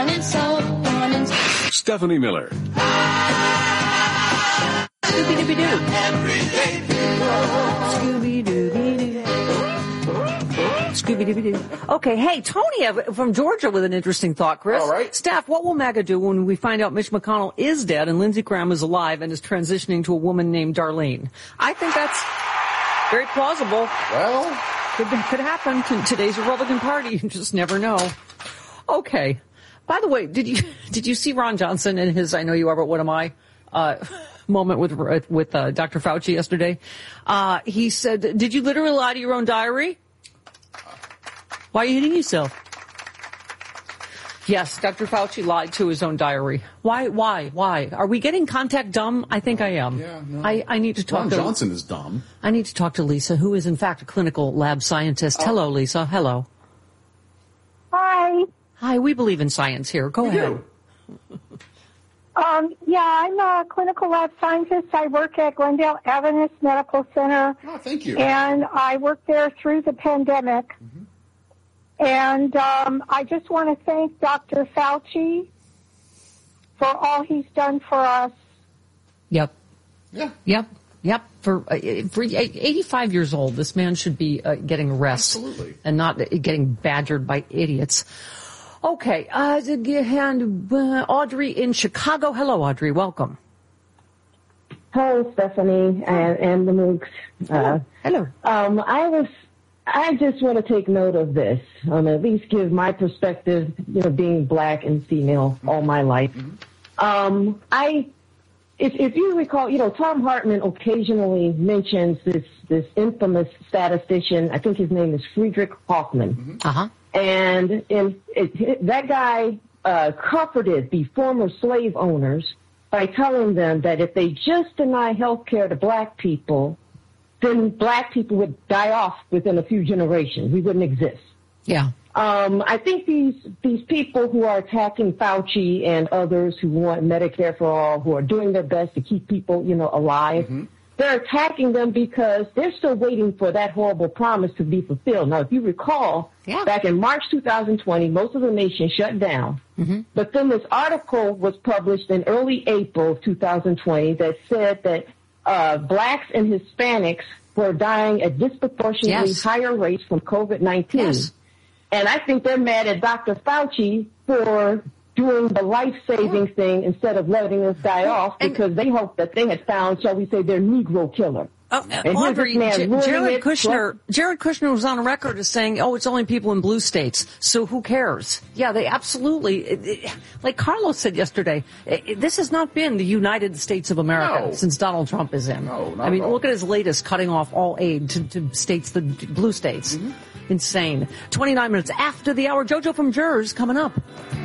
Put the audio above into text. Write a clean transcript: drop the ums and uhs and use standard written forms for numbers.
Stephanie Miller. Scooby-Dooby-Doo. Scooby-Dooby-Doo. Okay, hey, Tony from Georgia with an interesting thought, Chris. All right. Staff, what will MAGA do when we find out Mitch McConnell is dead and Lindsey Graham is alive and is transitioning to a woman named Darlene? I think that's very plausible. Well, could happen to today's Republican Party. You just never know. Okay. By the way, did you see Ron Johnson in his "I know you are, but what am I" moment with Dr. Fauci yesterday? He said, "Did you literally lie to your own diary? Why are you hitting yourself?" Yes, Dr. Fauci lied to his own diary. Why? Are we getting contact dumb? I think I am. Yeah, no. I need to talk Ron to... Johnson is dumb. I need to talk to Lisa, who is in fact a clinical lab scientist. Hello, Lisa. Hello. Hi. Hi, we believe in science here. Go ahead. I'm a clinical lab scientist. I work at Glendale Adventist Medical Center. Oh, thank you. And I worked there through the pandemic. Mm-hmm. And I just want to thank Dr. Fauci for all he's done for us. Yep. Yeah. Yep. For 85 years old, this man should be getting rest. Absolutely. And not getting badgered by idiots. Okay. Audrey in Chicago. Hello, Audrey. Welcome. Hello, Stephanie and the Mooks. Hello. I just want to take note of this, at least give my perspective, being black and female all my life. Mm-hmm. If you recall, Tom Hartman occasionally mentions this infamous statistician. I think his name is Friedrich Hoffman. Mm-hmm. Uh-huh. And that guy comforted the former slave owners by telling them that if they just deny health care to black people, then black people would die off within a few generations. We wouldn't exist. Yeah. I think these people who are attacking Fauci and others who want Medicare for all, who are doing their best to keep people, alive, Mm-hmm. they're attacking them because they're still waiting for that horrible promise to be fulfilled. Now, if you recall, back in March 2020, most of the nation shut down. Mm-hmm. But then this article was published in early April of 2020 that said that blacks and Hispanics were dying at disproportionately higher rates from COVID-19. Yes. And I think they're mad at Dr. Fauci for doing the life-saving thing instead of letting us die off because they hoped that they had found, shall we say, their Negro killer. Audrey, Jared Kushner was on record as saying, it's only people in blue states, so who cares? Yeah, they absolutely, like Carlos said yesterday, this has not been the United States of America since Donald Trump is in. No, not I mean, at all. look at his latest cutting off all aid to states, the blue states. Mm-hmm. Insane. 29 minutes after the hour. JoJo from Jers coming up.